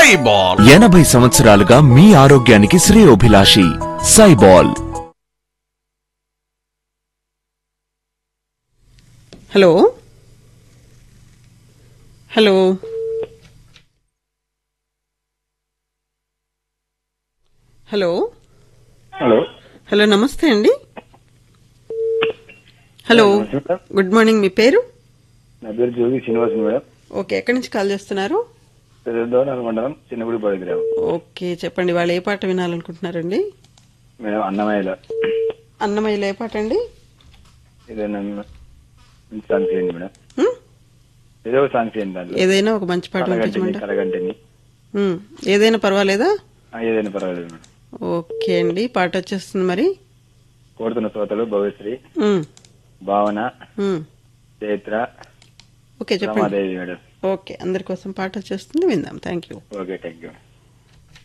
సైబాల్ 80 సంవత్సరాలుగా మీ ఆరోగ్యానికి శ్రేయోభిలాషి సైబాల్. Hello hello hello hello hello నమస్తే అండి. Hello good morning. మీ పేరు? నా పేరు జోగి శ్రీనివాస్ మేడం. ఓకే, ఎక్కడి నుంచి కాల్ చేస్తున్నారు? పెద్దదోనాల మండలం చిన్నగుడిపాడు గ్రామం. ఓకే, చెప్పండి. వాళ్ళు ఏ పాట వినాలనుకుంటున్నారండి? మేడం అన్నమయ్యలో అన్నమయ్యలో ఏ పాట అండి? ఏదైనా సాంగ్ చేయండి మేడం. ఏదో ఒక సాంగ్ చేయండి. దాంట్లో ఏదైనా ఒక మంచి పాట కలగంటిని ఏదైనా పర్వాలేదా? ఏదైనా పర్వాలేదు మేడం. ఓకే అండి, పాట వచ్చేస్తుంది. మరి కోరుతున్న శ్రోతలు భవ్యశ్రీ, భావన, చైత్ర, ఓకే చెప్పండి. రమాదేవి మేడం. ఓకే, అందరి కోసం పాట వచ్చేస్తుంది, విందాం. Thank you. Okay, thank you.